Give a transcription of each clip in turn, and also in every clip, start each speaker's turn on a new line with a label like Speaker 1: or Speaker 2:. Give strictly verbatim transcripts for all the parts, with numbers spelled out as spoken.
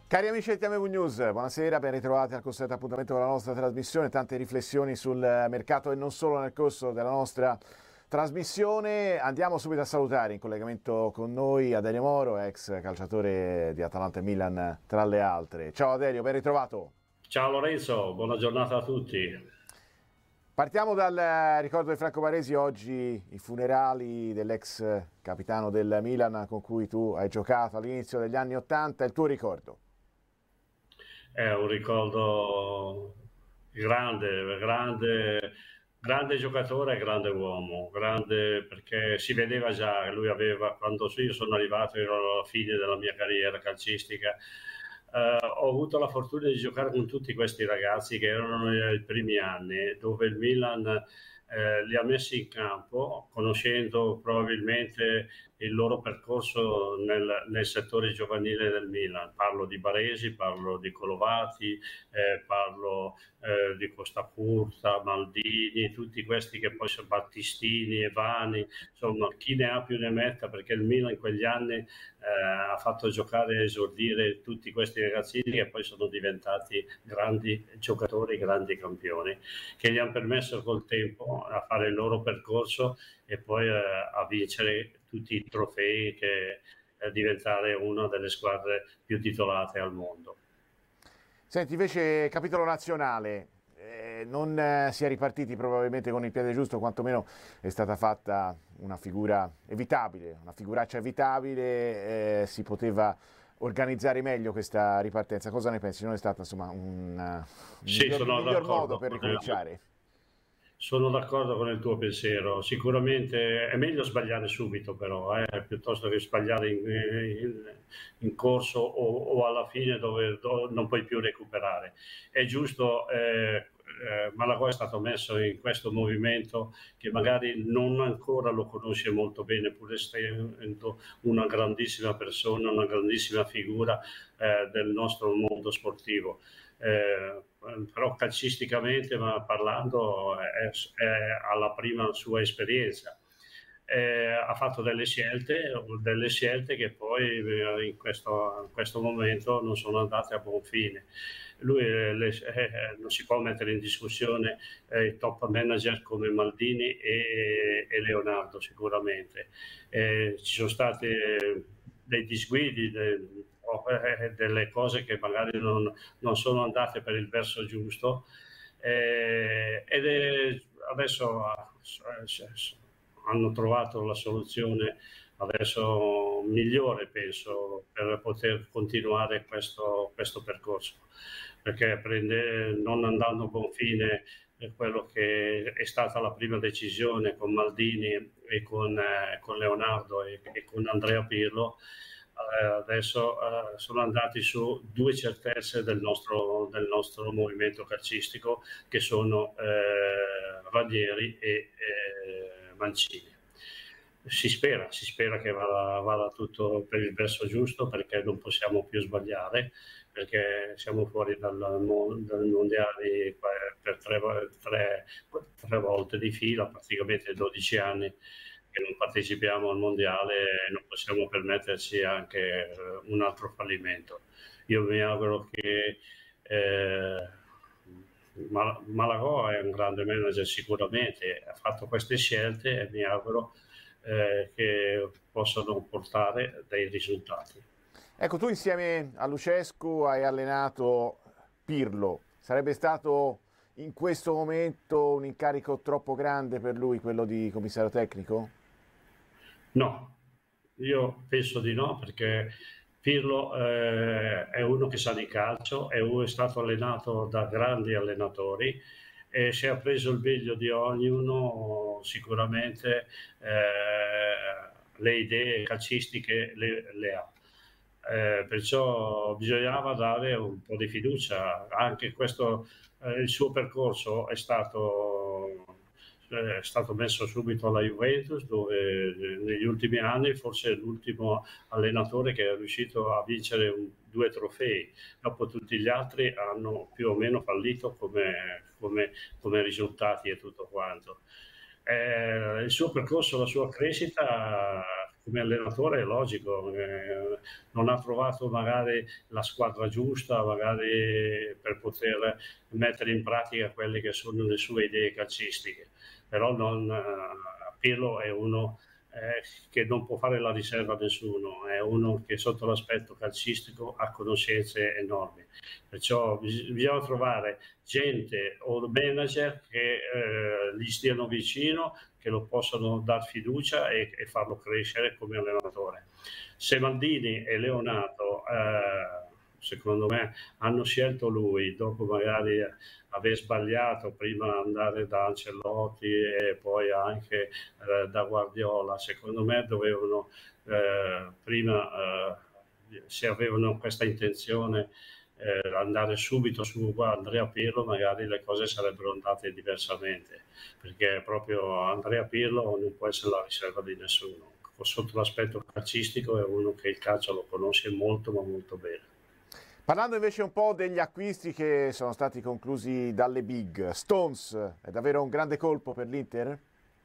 Speaker 1: Cari amici di T M V News, buonasera, ben ritrovati al consueto appuntamento con la nostra trasmissione, tante riflessioni sul mercato e non solo nel corso della nostra trasmissione. Andiamo subito a salutare in collegamento con noi Adelio Moro, ex calciatore di Atalanta e Milan tra le altre. Ciao Adelio, ben ritrovato.
Speaker 2: Ciao Lorenzo, buona giornata a tutti.
Speaker 1: Partiamo dal ricordo di Franco Baresi, oggi i funerali dell'ex capitano del Milan con cui tu hai giocato all'inizio degli anni Ottanta, il tuo ricordo?
Speaker 2: È un ricordo grande, grande, grande giocatore e grande uomo, grande perché si vedeva già che lui aveva, quando io sono arrivato, ero alla fine della mia carriera calcistica, eh, ho avuto la fortuna di giocare con tutti questi ragazzi che erano i primi anni, dove il Milan eh, li ha messi in campo, conoscendo probabilmente il loro percorso nel, nel settore giovanile del Milan. Parlo di Baresi, parlo di Colovati, eh, parlo eh, di Costacurta, Maldini, tutti questi che poi sono Battistini e Vani, insomma chi ne ha più ne metta, perché il Milan in quegli anni eh, ha fatto giocare e esordire tutti questi ragazzini che poi sono diventati grandi giocatori, grandi campioni, che gli hanno permesso col tempo a fare il loro percorso e poi eh, a vincere tutti i trofei, che è diventare una delle squadre più titolate al mondo.
Speaker 1: Senti, invece capitolo nazionale, eh, non eh, si è ripartiti probabilmente con il piede giusto, quantomeno è stata fatta una figura evitabile, una figuraccia evitabile, eh, si poteva organizzare meglio questa ripartenza. Cosa ne pensi? Non è stato insomma un, un
Speaker 2: Sì,
Speaker 1: miglior,
Speaker 2: sono
Speaker 1: miglior modo
Speaker 2: d'accordo
Speaker 1: per
Speaker 2: con
Speaker 1: ricominciare?
Speaker 2: Sono d'accordo con il tuo pensiero, sicuramente è meglio sbagliare subito però, eh, piuttosto che sbagliare in, in, in corso o, o alla fine dove, dove non puoi più recuperare. È giusto, eh, eh, Malagò è stato messo in questo movimento che magari non ancora lo conosce molto bene, pur essendo una grandissima persona, una grandissima figura eh, del nostro mondo sportivo. Eh, però calcisticamente ma parlando è, è alla prima sua esperienza. Eh, ha fatto delle scelte, delle scelte che poi eh, in, questo, in questo momento non sono andate a buon fine. Lui eh, le, eh, non si può mettere in discussione eh, i top manager come Maldini e, e Leonardo sicuramente. Eh, ci sono stati dei disguidi, dei, delle cose che magari non, non sono andate per il verso giusto eh, ed è, adesso hanno trovato la soluzione adesso migliore, penso, per poter continuare questo, questo percorso, perché prende, non andando a buon fine quello che è stata la prima decisione con Maldini e con, eh, con Leonardo e, e con Andrea Pirlo. Eh, adesso eh, sono andati su due certezze del nostro, del nostro movimento calcistico, che sono eh, Ranieri e eh, Mancini. Si spera, si spera che vada, vada tutto per il verso giusto, perché non possiamo più sbagliare, perché siamo fuori dal, dal mondiale per tre, tre, tre volte di fila, praticamente dodici anni che non partecipiamo al mondiale e non possiamo permetterci anche un altro fallimento. Io mi auguro che eh, Malagò è un grande manager sicuramente, ha fatto queste scelte e mi auguro eh, che possano portare dei risultati.
Speaker 1: Ecco, tu insieme a Lucescu hai allenato Pirlo, sarebbe stato in questo momento un incarico troppo grande per lui quello di commissario tecnico?
Speaker 2: No, io penso di no, perché Pirlo eh, è uno che sa di calcio, è, uno, è stato allenato da grandi allenatori e se ha preso il meglio di ognuno sicuramente eh, le idee calcistiche le, le ha. Eh, perciò bisognava dare un po' di fiducia. Anche questo, eh, il suo percorso è stato, è stato messo subito alla Juventus, dove eh, negli ultimi anni forse è l'ultimo allenatore che è riuscito a vincere un, due trofei. Dopo tutti gli altri hanno più o meno fallito come, come, come risultati e tutto quanto. Eh, il suo percorso, la sua crescita come allenatore è logico, eh, non ha trovato magari la squadra giusta, magari per poter mettere in pratica quelle che sono le sue idee calcistiche, però non, eh, Pirlo è uno eh, che non può fare la riserva a nessuno, è uno che sotto l'aspetto calcistico ha conoscenze enormi, perciò bis- bisogna trovare gente o manager che eh, gli stiano vicino, che lo possano dar fiducia e, e farlo crescere come allenatore. Se Maldini e Leonardo, eh, secondo me, hanno scelto lui, dopo magari aver sbagliato prima andare da Ancelotti e poi anche eh, da Guardiola, secondo me dovevano eh, prima, eh, se avevano questa intenzione, eh, andare subito su Andrea Pirlo, magari le cose sarebbero andate diversamente, perché proprio Andrea Pirlo non può essere la riserva di nessuno. Sotto l'aspetto calcistico è uno che il calcio lo conosce molto ma molto bene.
Speaker 1: Parlando invece un po' degli acquisti che sono stati conclusi dalle big, Stones è davvero un grande colpo per l'Inter?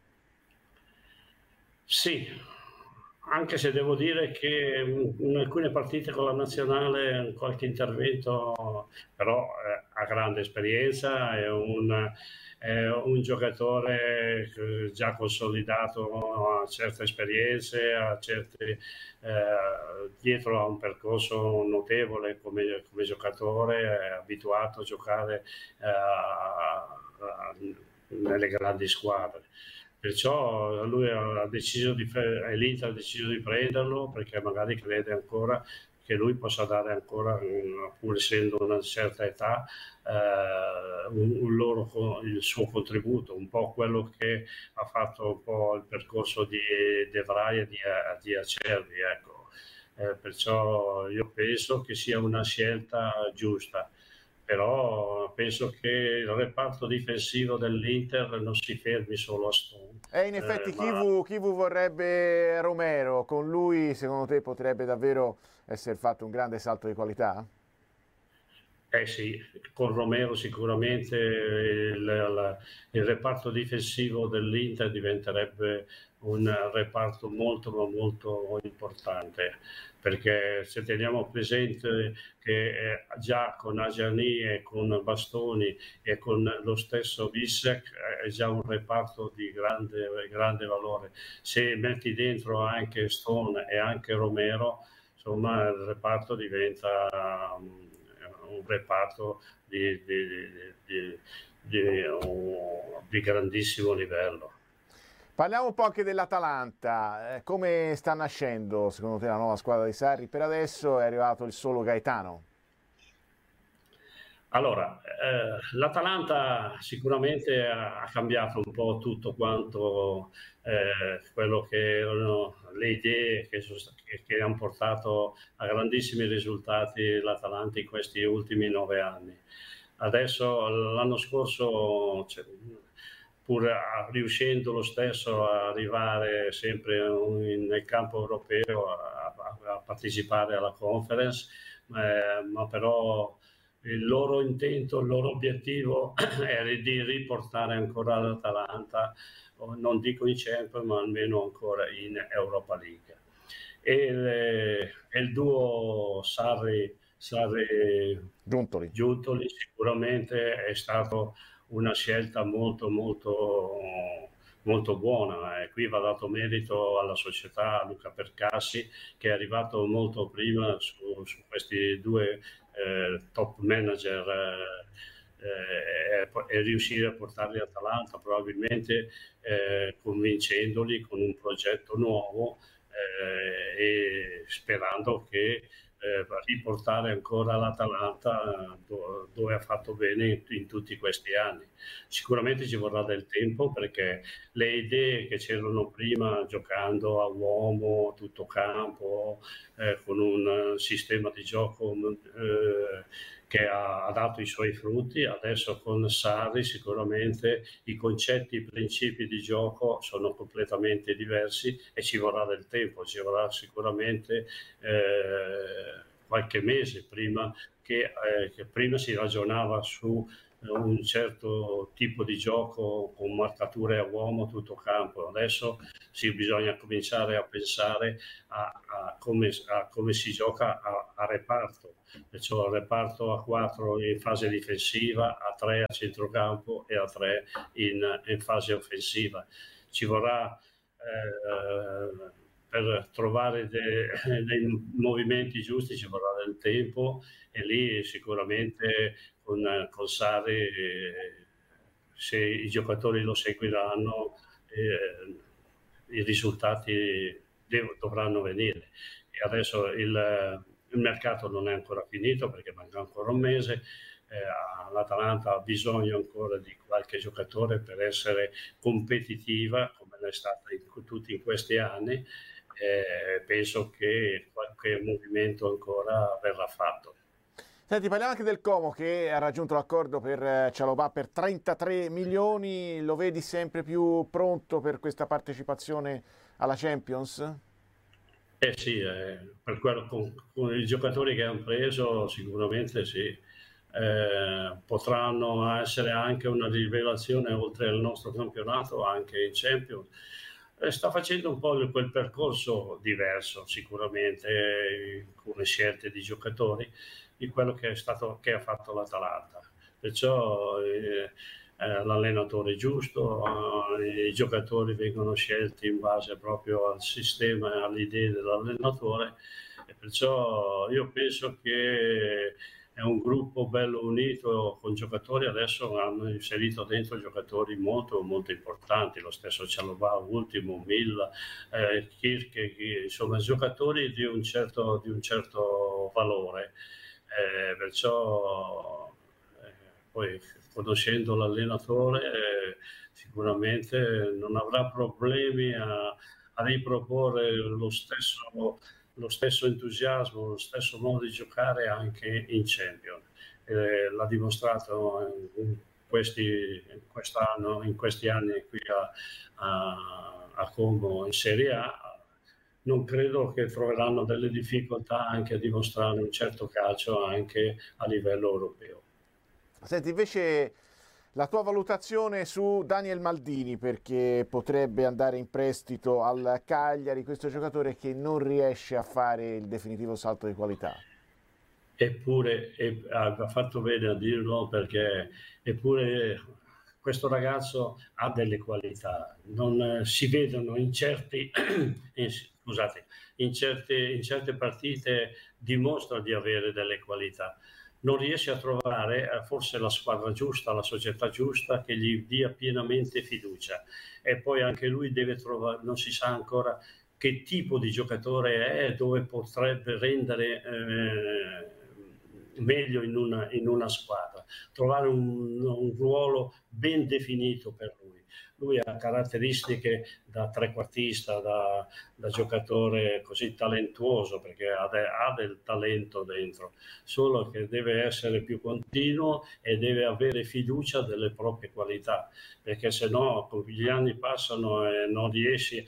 Speaker 2: Sì, anche se devo dire che in alcune partite con la nazionale qualche intervento, però eh, ha grande esperienza, è un, è un giocatore già consolidato, ha certe esperienze, ha certe, eh, dietro a un percorso notevole come, come giocatore, è abituato a giocare eh, a, nelle grandi squadre. Perciò lui ha deciso di, e l'Inter ha deciso di prenderlo perché magari crede ancora che lui possa dare ancora, pur essendo una certa età, eh, un, un loro, il suo contributo, un po' quello che ha fatto un po' il percorso di De Vrij e di, di Acerbi. Ecco. Eh, perciò io penso che sia una scelta giusta. Però penso che il reparto difensivo dell'Inter non si fermi solo a Stone.
Speaker 1: E in effetti
Speaker 2: Eh,
Speaker 1: chi,
Speaker 2: ma
Speaker 1: vu, chi vu vorrebbe Romero? Con lui secondo te potrebbe davvero essere fatto un grande salto di qualità?
Speaker 2: Eh sì, con Romero sicuramente il, la- il reparto difensivo dell'Inter diventerebbe un reparto molto ma molto importante, perché se teniamo presente che eh, già con Ajani e con Bastoni e con lo stesso Bissek eh, è già un reparto di grande, grande valore. Se metti dentro anche Stone e anche Romero, insomma il reparto diventa um, un reparto di, di, di, di, un- di grandissimo livello.
Speaker 1: Parliamo un po' anche dell'Atalanta. Eh, come sta nascendo secondo te la nuova squadra di Sarri? Per adesso è arrivato il solo Gaetano.
Speaker 2: Allora, eh, l'Atalanta sicuramente ha, ha cambiato un po' tutto quanto eh, quello che erano le idee che, sono sta- che, che hanno portato a grandissimi risultati l'Atalanta in questi ultimi nove anni. Adesso, l'anno scorso, cioè, pur a- riuscendo lo stesso a arrivare sempre in- nel campo europeo, a, a- a partecipare alla conference, eh, ma però il loro intento, il loro obiettivo è di riportare ancora l'Atalanta, non dico in Champions, ma almeno ancora in Europa League. E il, e il duo Sarri, Sarri
Speaker 1: Giuntoli.
Speaker 2: Giuntoli sicuramente è stato una scelta molto molto molto buona, e qui va dato merito alla società, a Luca Percassi, che è arrivato molto prima su, su questi due eh, top manager eh, e, e riuscire a portarli all'Atalanta, probabilmente eh, convincendoli con un progetto nuovo eh, e sperando che eh, riportare ancora l'Atalanta do, dove ha fatto bene in, in tutti questi anni. Sicuramente ci vorrà del tempo, perché le idee che c'erano prima, giocando a uomo, tutto campo, eh, con un sistema di gioco eh, che ha, ha dato i suoi frutti, adesso con Sarri sicuramente i concetti, i principi di gioco sono completamente diversi e ci vorrà del tempo, ci vorrà sicuramente eh, qualche mese prima che, eh, che prima si ragionava su un certo tipo di gioco con marcature a uomo tutto campo. Adesso sì, bisogna cominciare a pensare a, a, come, a come si gioca a, a reparto, perciò il reparto a quattro in fase difensiva, a tre a centrocampo e a tre in, in fase offensiva. Ci vorrà eh, per trovare de, dei movimenti giusti, ci vorrà del tempo, e lì sicuramente con, con Sarri, eh, se i giocatori lo seguiranno, eh, i risultati dev- dovranno venire. E adesso il, il mercato non è ancora finito perché manca ancora un mese. Eh, l'Atalanta ha bisogno ancora di qualche giocatore per essere competitiva come l'è stata in, tutti in questi anni. Eh, penso che qualche movimento ancora verrà fatto.
Speaker 1: Senti, parliamo anche del Como che ha raggiunto l'accordo per Chalobah per trentatré milioni. Lo vedi sempre più pronto per questa partecipazione alla Champions?
Speaker 2: Eh sì, eh, per quello, con, con i giocatori che hanno preso sicuramente sì. Eh, potranno essere anche una rivelazione oltre al nostro campionato anche in Champions. Eh, sta facendo un po' quel percorso diverso sicuramente, eh, con le scelte di giocatori di quello che è stato, che ha fatto l'Atalanta. Perciò eh, eh, l'allenatore giusto, eh, i giocatori vengono scelti in base proprio al sistema e alle idee dell'allenatore, e perciò io penso che è un gruppo bello unito con giocatori. Adesso hanno inserito dentro giocatori molto molto importanti, lo stesso Chalobah, ultimo, Milla, eh, Kirk, insomma giocatori di un certo, di un certo valore. Eh, perciò eh, poi conoscendo l'allenatore eh, sicuramente non avrà problemi a, a riproporre lo stesso, lo stesso entusiasmo, lo stesso modo di giocare anche in Champions. Eh, l'ha dimostrato in questi, in quest'anno, in questi anni qui a, a, a Como in Serie A. Non credo che troveranno delle difficoltà anche a dimostrare un certo calcio anche a livello europeo.
Speaker 1: Senti, invece la tua valutazione su Daniel Maldini, perché potrebbe andare in prestito al Cagliari, questo giocatore che non riesce a fare il definitivo salto di qualità.
Speaker 2: Eppure, e, ha fatto bene a dirlo, perché eppure questo ragazzo ha delle qualità, non eh, si vedono in certi, in, scusate, in certe, in certe partite dimostra di avere delle qualità. Non riesce a trovare eh, forse la squadra giusta, la società giusta che gli dia pienamente fiducia, e poi anche lui deve trovare, non si sa ancora che tipo di giocatore è, dove potrebbe rendere eh, meglio in una, in una squadra, trovare un, un ruolo ben definito per lui. Lui ha caratteristiche da trequartista, da, da giocatore così talentuoso, perché ha, de, ha del talento dentro, solo che deve essere più continuo e deve avere fiducia delle proprie qualità, perché se no gli anni passano e non riesci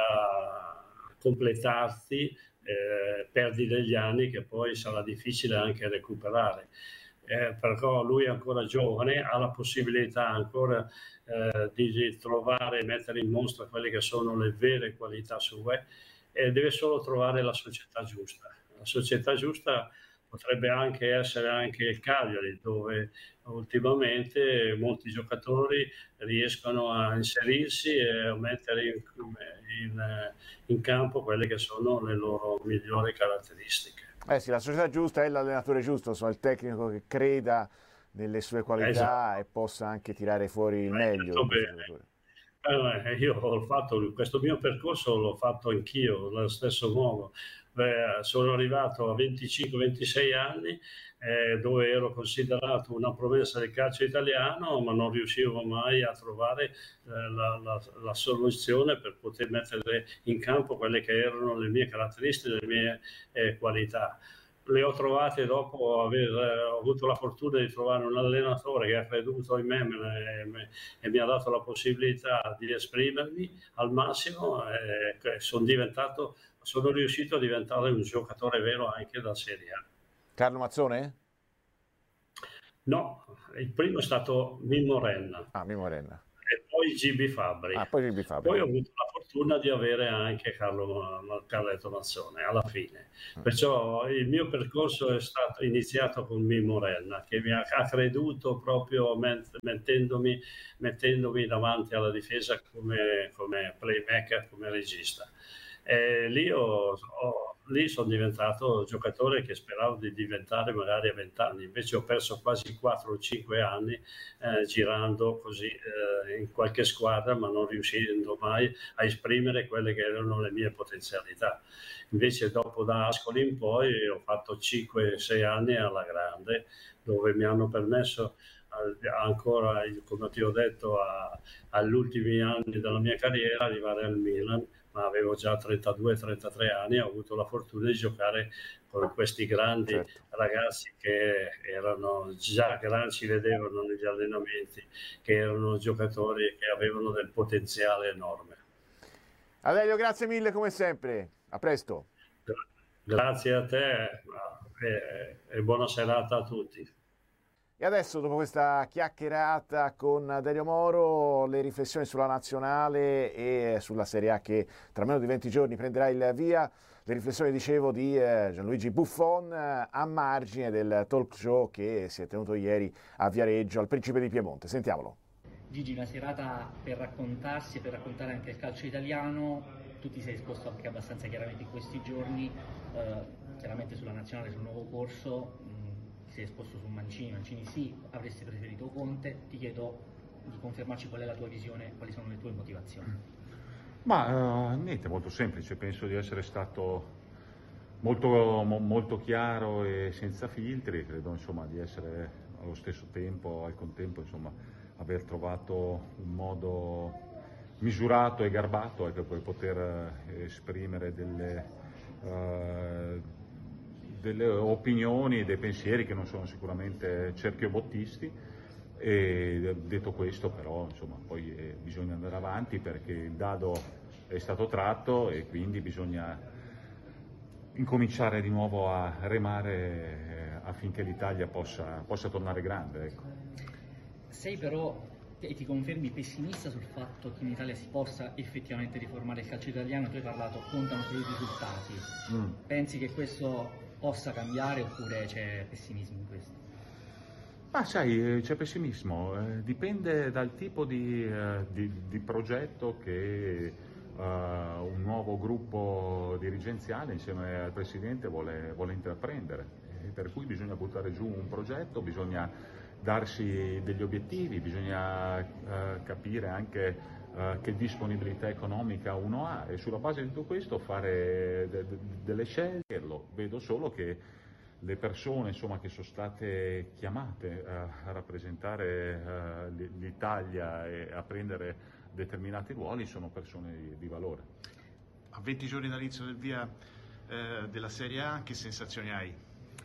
Speaker 2: a completarti, eh, perdi degli anni che poi sarà difficile anche recuperare. Eh, però lui è ancora giovane, ha la possibilità ancora eh, di trovare e mettere in mostra quelle che sono le vere qualità sue, e deve solo trovare la società giusta. La società giusta potrebbe anche essere anche il Cagliari, dove ultimamente molti giocatori riescono a inserirsi e a mettere in, in, in campo quelle che sono le loro migliori caratteristiche.
Speaker 1: Eh sì, la società giusta è l'allenatore giusto, insomma, il tecnico che creda nelle sue qualità
Speaker 2: Esatto.
Speaker 1: e possa anche tirare fuori il meglio di questo giocatore.
Speaker 2: Eh, io ho fatto questo mio percorso, l'ho fatto anch'io allo stesso modo. Beh, sono arrivato a venticinque ventisei anni, eh, dove ero considerato una promessa del calcio italiano, ma non riuscivo mai a trovare eh, la, la, la soluzione per poter mettere in campo quelle che erano le mie caratteristiche, le mie eh, qualità. Le ho trovate dopo aver eh, avuto la fortuna di trovare un allenatore che ha creduto in me, me, me e mi ha dato la possibilità di esprimermi al massimo, e sono diventato, sono riuscito a diventare un giocatore vero anche da Serie A.
Speaker 1: Carlo Mazzone?
Speaker 2: No, il primo è stato Mimmo Renna.
Speaker 1: Ah, Mimmo Renna.
Speaker 2: E poi G B Fabbri.
Speaker 1: Ah, poi G B Fabbri.
Speaker 2: Poi ho avuto la fortuna di avere anche Carlo Carletto Mazzone alla fine. Perciò il mio percorso è stato iniziato con Mimmo Renna, che mi ha, ha creduto proprio mettendomi, mettendomi davanti alla difesa come, come playmaker, come regista. E lì, ho, ho, lì sono diventato giocatore che speravo di diventare magari a vent'anni, invece ho perso quasi quattro o cinque anni eh, girando così eh, in qualche squadra, ma non riuscendo mai a esprimere quelle che erano le mie potenzialità. Invece dopo da Ascoli in poi ho fatto cinque sei anni alla grande, dove mi hanno permesso ancora, come ti ho detto, agli ultimi anni della mia carriera arrivare al Milan, ma avevo già trentadue trentatré anni e ho avuto la fortuna di giocare con questi grandi certo. ragazzi che erano già grandi, si vedevano negli allenamenti, che erano giocatori e che avevano del potenziale enorme.
Speaker 1: Adelio, grazie mille come sempre, a presto.
Speaker 2: Grazie a te e, e buona serata a tutti.
Speaker 1: E adesso, dopo questa chiacchierata con Adelio Moro, le riflessioni sulla nazionale e sulla Serie A che tra meno di venti giorni prenderà il via, le riflessioni, dicevo, di Gianluigi Buffon a margine del talk show che si è tenuto ieri a Viareggio al Principe di Piemonte. Sentiamolo.
Speaker 3: Gigi, una serata per raccontarsi e per raccontare anche il calcio italiano. Tu ti sei esposto anche abbastanza chiaramente in questi giorni, eh, chiaramente sulla nazionale, sul nuovo corso. Ti sei esposto su Mancini, Mancini sì, avresti preferito Conte. Ti chiedo di confermarci qual è la tua visione, quali sono le tue motivazioni.
Speaker 4: Ma uh, niente, molto semplice, penso di essere stato molto, mo, molto chiaro e senza filtri, credo insomma di essere allo stesso tempo, al contempo insomma aver trovato un modo misurato e garbato ecco, per poter eh, esprimere delle, uh, delle opinioni, dei pensieri che non sono sicuramente cerchiobottisti. E detto questo però insomma poi eh, bisogna andare avanti perché il dado è stato tratto e quindi bisogna incominciare di nuovo a remare eh, affinché l'Italia possa, possa tornare grande. Ecco.
Speaker 3: Sei però, e ti confermi, pessimista sul fatto che in Italia si possa effettivamente riformare il calcio italiano? Tu hai parlato, contano sui risultati. Mm. Pensi che questo possa cambiare oppure c'è pessimismo in questo?
Speaker 4: Ma sai, c'è pessimismo, eh, dipende dal tipo di, eh, di, di progetto che uh, un nuovo gruppo dirigenziale insieme al Presidente vuole, vuole intraprendere, e per cui bisogna buttare giù un progetto, bisogna darsi degli obiettivi, bisogna uh, capire anche uh, che disponibilità economica uno ha e sulla base di tutto questo fare de- de- delle scelte. Lo vedo solo che le persone insomma, che sono state chiamate a, a rappresentare uh, l'Italia e a prendere determinati ruoli sono persone di, di valore.
Speaker 5: A venti giorni dall'inizio del via eh, della Serie A, che sensazioni hai?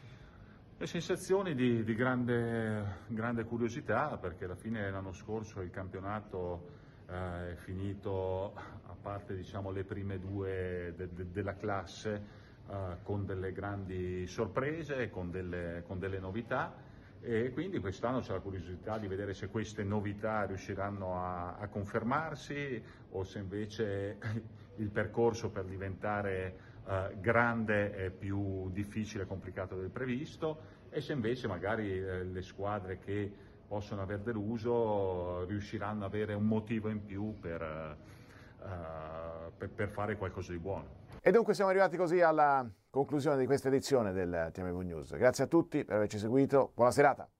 Speaker 4: Le sensazioni di, di grande, grande curiosità, perché alla fine l'anno scorso il campionato eh, è finito, a parte diciamo, le prime due de, de, della classe, Uh, con delle grandi sorprese, con delle, con delle novità e quindi quest'anno c'è la curiosità di vedere se queste novità riusciranno a, a confermarsi o se invece il percorso per diventare uh, grande è più difficile e complicato del previsto e se invece magari eh, le squadre che possono aver deluso riusciranno ad avere un motivo in più per, uh, per, per fare qualcosa di buono.
Speaker 1: E dunque siamo arrivati così alla conclusione di questa edizione del T M V News. Grazie a tutti per averci seguito, buona serata.